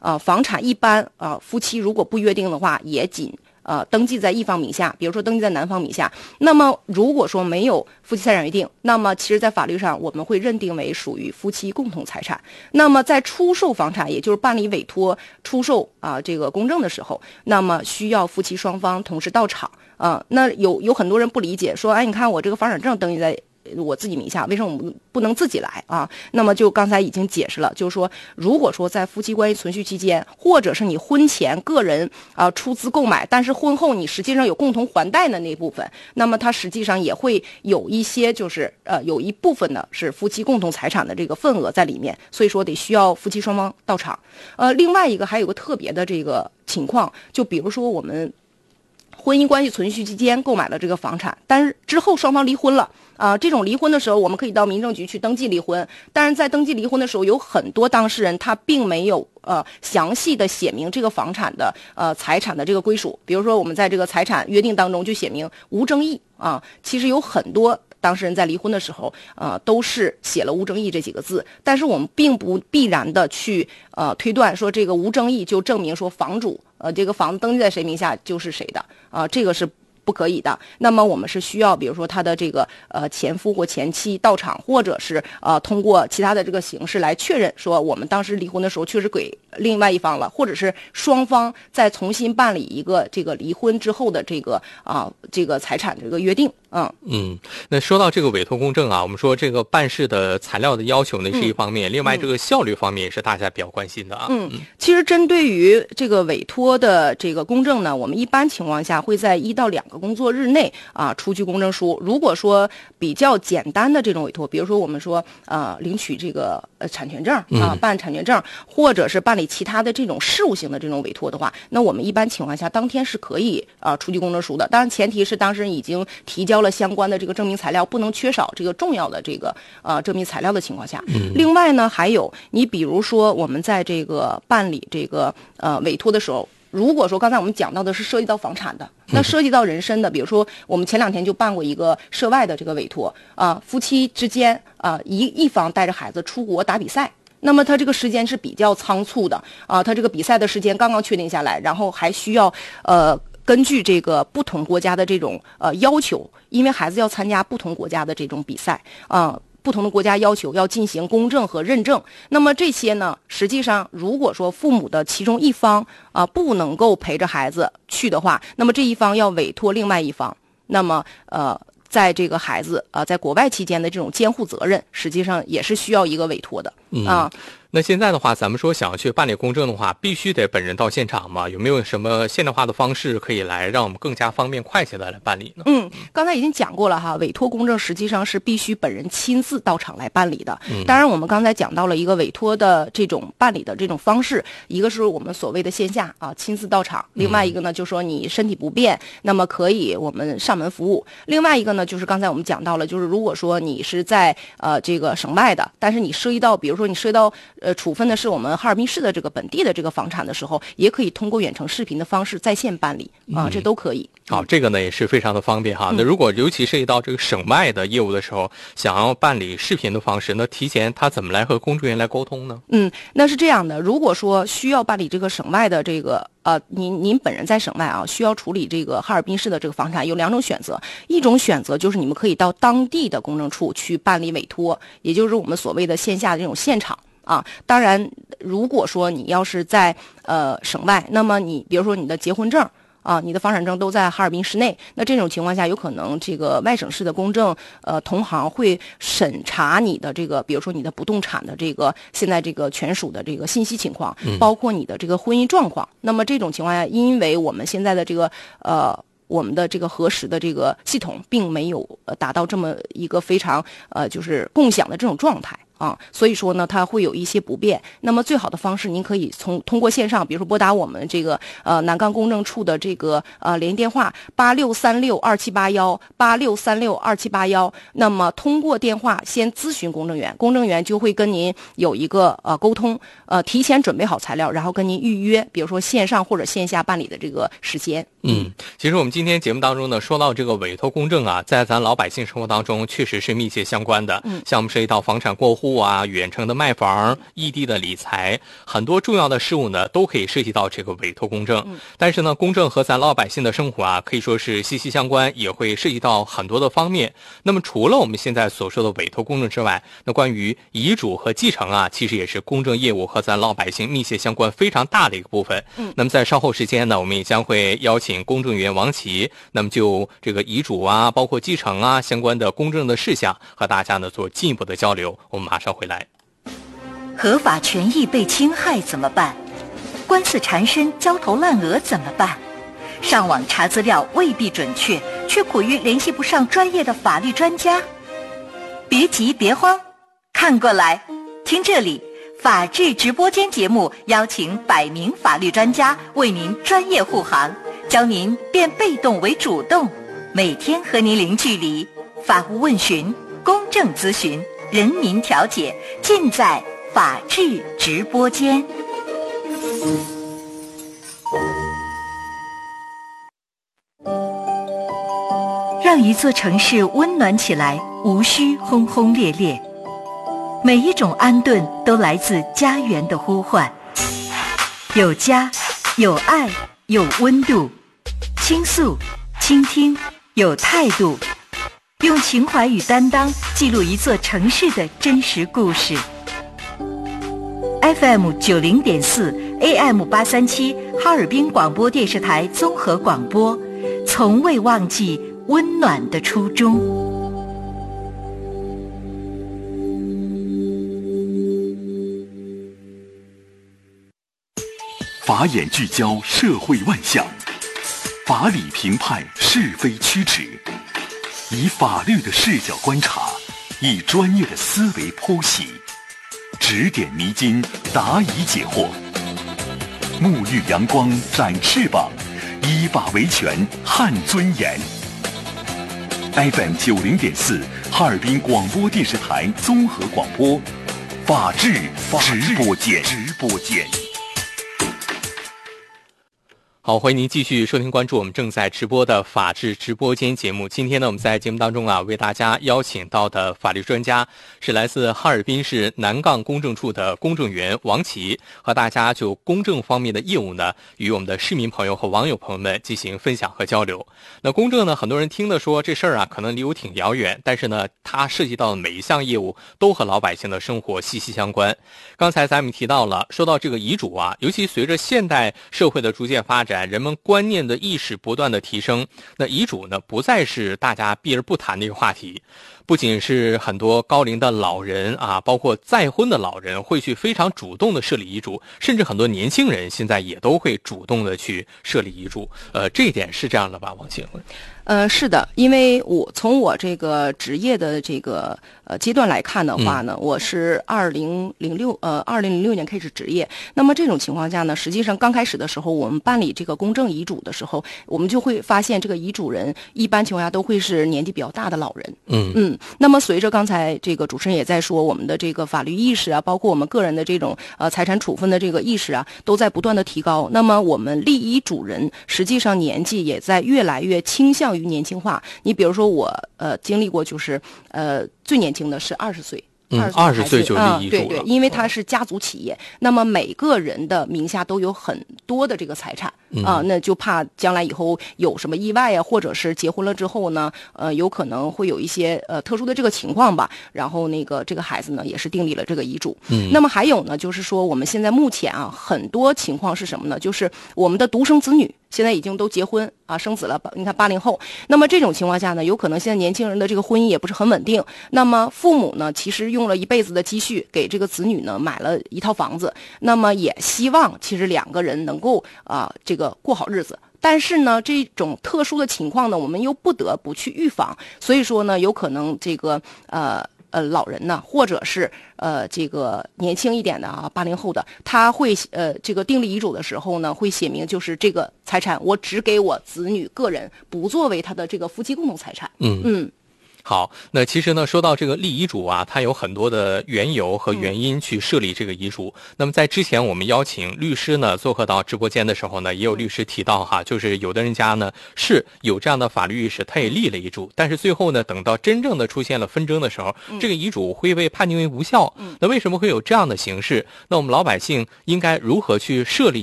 房产一般夫妻如果不约定的话，也仅登记在一方名下，比如说登记在男方名下。那么如果说没有夫妻财产约定，那么其实在法律上我们会认定为属于夫妻共同财产。那么在出售房产，也就是办理委托出售这个公证的时候，那么需要夫妻双方同时到场。那有很多人不理解，说哎，你看我这个房产证登记在我自己名下，为什么我们不能自己来啊？那么就刚才已经解释了，就是说，如果说在夫妻关系存续期间，或者是你婚前个人出资购买，但是婚后你实际上有共同还贷的那部分，那么它实际上也会有一些就是有一部分呢是夫妻共同财产的这个份额在里面，所以说得需要夫妻双方到场。另外一个还有个特别的这个情况，就比如说我们婚姻关系存续期间购买了这个房产，但是之后双方离婚了这种离婚的时候，我们可以到民政局去登记离婚。但是在登记离婚的时候，有很多当事人他并没有详细的写明这个房产的财产的这个归属。比如说我们在这个财产约定当中就写明无争议其实有很多当事人在离婚的时候都是写了无争议这几个字，但是我们并不必然的去推断说这个无争议就证明说房主这个房子登记在谁名下就是谁的这个是不可以的。那么我们是需要比如说他的这个前夫或前妻到场，或者是通过其他的这个形式来确认说我们当时离婚的时候确实给另外一方了，或者是双方再重新办理一个这个离婚之后的这个这个财产这个约定。 那说到这个委托公证我们说这个办事的材料的要求呢是一方面，另外这个效率方面也是大家比较关心的其实针对于这个委托的这个公证呢，我们一般情况下会在1到2个工作日内出具公证书。如果说比较简单的这种委托，比如说我们说领取这个产权证办产权证，或者是办理其他的这种事务性的这种委托的话，那我们一般情况下当天是可以出具公证书的。当然前提是当事人已经提交了相关的这个证明材料，不能缺少这个重要的这个证明材料的情况下。另外呢，还有你比如说我们在这个办理这个委托的时候，如果说刚才我们讲到的是涉及到房产的，那涉及到人身的，比如说我们前2天就办过一个涉外的这个委托夫妻之间一方带着孩子出国打比赛，那么他这个时间是比较仓促的他这个比赛的时间刚刚确定下来，然后还需要根据这个不同国家的这种要求，因为孩子要参加不同国家的这种比赛不同的国家要求要进行公证和认证。那么这些呢，实际上如果说父母的其中一方不能够陪着孩子去的话，那么这一方要委托另外一方，那么在这个孩子在国外期间的这种监护责任，实际上也是需要一个委托的那现在的话，咱们说想要去办理公证的话，必须得本人到现场吗？有没有什么现代化的方式可以来让我们更加方便快捷的来办理呢？ 刚才已经讲过了委托公证实际上是必须本人亲自到场来办理的。当然我们刚才讲到了一个委托的这种办理的这种方式，一个是我们所谓的线下亲自到场，另外一个呢就是说你身体不便，那么可以我们上门服务。另外一个呢就是刚才我们讲到了，就是如果说你是在这个省外的，但是你涉及到比如说你涉及到处分的是我们哈尔滨市的这个本地的这个房产的时候，也可以通过远程视频的方式在线办理这都可以。 好，这个呢也是非常的方便那如果尤其涉及到这个省外的业务的时候，想要办理视频的方式，那提前他怎么来和公证员来沟通呢？ 那是这样的，如果说需要办理这个省外的这个您本人在省外需要处理这个哈尔滨市的这个房产，有2种选择。一种选择就是你们可以到当地的公证处去办理委托，也就是我们所谓的线下的这种现场当然如果说你要是在省外，那么你比如说你的结婚证你的房产证都在哈尔滨市内，那这种情况下有可能这个外省市的公证同行会审查你的这个比如说你的不动产的这个现在这个权属的这个信息情况，包括你的这个婚姻状况。那么这种情况下，因为我们现在的这个我们的这个核实的这个系统并没有达到这么一个非常就是共享的这种状态所以说呢它会有一些不便。那么最好的方式，您可以通过线上，比如说拨打我们这个南岗公证处的这个联系电话8636278186362781，那么通过电话先咨询公证员，公证员就会跟您有一个沟通提前准备好材料，然后跟您预约比如说线上或者线下办理的这个时间。 其实我们今天节目当中呢说到这个委托公证在咱老百姓生活当中确实是密切相关的像我们涉及到房产过户户啊、远程的卖房、异地的理财，很多重要的事务呢，都可以涉及到这个委托公证。但是呢，公证和咱老百姓的生活啊，可以说是息息相关，也会涉及到很多的方面。那么除了我们现在所说的委托公证之外，那关于遗嘱和继承啊，其实也是公证业务和咱老百姓密切相关非常大的一个部分。那么在稍后时间呢，我们也将会邀请公证员王琦，那么就这个遗嘱啊，包括继承啊相关的公证的事项，和大家呢做进一步的交流。我们马上回来。 合法权益被侵害怎么办？官司缠身、焦头烂额怎么办？上网查资料未必准确，却苦于联系不上专业的法律专家。别急别慌，看过来，听这里，法治直播间节目邀请100名法律专家为您专业护航，教您变被动为主动，每天和您零距离，法务问询、公证咨询、人民调解，尽在法治直播间。让一座城市温暖起来，无需轰轰烈烈。每一种安顿都来自家园的呼唤，有家，有爱，有温度，倾诉，倾听，有态度，用情怀与担当记录一座城市的真实故事。FM 90.4 AM 837哈尔滨广播电视台综合广播，从未忘记温暖的初衷。 法眼聚焦社会万象，法理评判是非曲直，以法律的视角观察，以专业的思维剖析，指点迷津，答疑解惑，沐浴阳光，展翅膀，依法维权，撼尊严。FM 90.4哈尔滨广播电视台综合广播，法治直播间。 好，欢迎您继续收听关注我们正在直播的法治直播间节目。今天呢，我们在节目当中啊，为大家邀请到的法律专家是来自哈尔滨市南杠公证处的公证员王琦，和大家就公证方面的业务呢，与我们的市民朋友和网友朋友们进行分享和交流。那公证呢，很多人听的说这事儿啊，可能离我挺遥远，但是呢，它涉及到的每一项业务都和老百姓的生活息息相关。刚才咱们提到了，说到这个遗嘱啊，尤其随着现代社会的逐渐发展，人们观念的意识不断的提升，那遗嘱呢不再是大家避而不谈的一个话题。不仅是很多高龄的老人啊，包括再婚的老人会去非常主动的设立遗嘱，甚至很多年轻人现在也都会主动的去设立遗嘱。这一点是这样的吧，王庆？ 是的，因为从我这个职业的这个阶段来看的话呢，我是2006年开始执业。那么这种情况下呢，实际上刚开始的时候，我们办理这个公证遗嘱的时候，我们就会发现这个遗嘱人一般情况下都会是年纪比较大的老人。那么随着刚才这个主持人也在说，我们的这个法律意识啊，包括我们个人的这种财产处分的这个意识啊，都在不断的提高。那么我们立遗嘱人实际上年纪也在越来越倾向于年轻化。你比如说我经历过就是最年轻的是20岁。 20岁就立遗嘱了， 对，因为它是家族企业，那么每个人的名下都有很多的这个财产那就怕将来以后有什么意外啊，或者是结婚了之后呢，有可能会有一些特殊的这个情况吧。然后这个孩子呢也是订立了这个遗嘱。那么还有呢，就是说我们现在目前啊，很多情况是什么呢？就是我们的独生子女现在已经都结婚啊，生子了。你看80后，那么这种情况下呢，有可能现在年轻人的这个婚姻也不是很稳定。那么父母呢，其实用了一辈子的积蓄给这个子女呢买了一套房子，那么也希望其实2个人能够这个过好日子。但是呢，这种特殊的情况呢，我们又不得不去预防。所以说呢，有可能这个老人呢，或者是这个年轻一点的啊，80后的，他会这个订立遗嘱的时候呢，会写明就是这个财产我只给我子女个人，不作为他的这个夫妻共同财产。 好，那其实呢，说到这个立遗嘱啊，它有很多的缘由和原因去设立这个遗嘱。那么在之前我们邀请律师呢做客到直播间的时候呢，也有律师提到哈，就是有的人家呢是有这样的法律意识，他也立了遗嘱，但是最后呢，等到真正的出现了纷争的时候，这个遗嘱会被判定为无效。那为什么会有这样的形式？那我们老百姓应该如何去设立